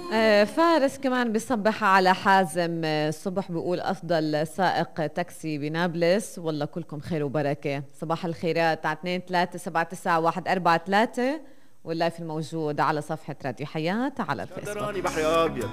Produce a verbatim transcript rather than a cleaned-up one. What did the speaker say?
آه، فارس كمان بيصبح على حازم. آه، الصبح بيقول أفضل سائق تاكسي بنابلس، والله كلكم خير وبركة. صباح الخيرات على اثنين ثلاثة سبعة تسعة واحد أربعة ثلاثة، واللايف الموجود على صفحة راديو حياة على الفيسبوك. بحر ابيض